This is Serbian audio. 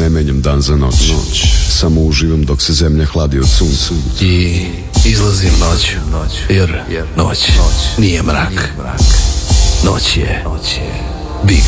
menjam dan za noć. Samo uživam dok se zemlja hladi od sunca. I izlazim noću, jer noć nije mrak. Noć je big